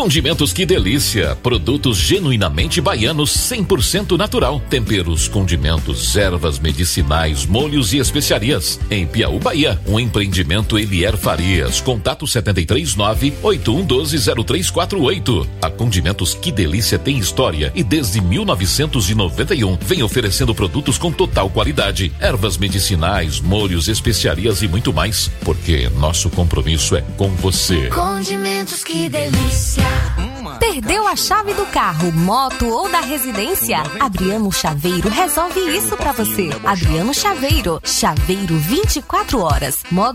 Condimentos Que Delícia, produtos genuinamente baianos, 100% natural. Temperos, condimentos, ervas medicinais, molhos e especiarias. Em Piauí, Bahia, um empreendimento Elier Farias. Contato 739-8112-0348. A Condimentos Que Delícia tem história e desde 1991 vem oferecendo produtos com total qualidade. Ervas medicinais, molhos, especiarias e muito mais. Porque nosso compromisso é com você. Condimentos Que Delícia. Perdeu a chave do carro, moto ou da residência? Adriano Chaveiro resolve isso pra você. Adriano Chaveiro, chaveiro 24 horas. Modo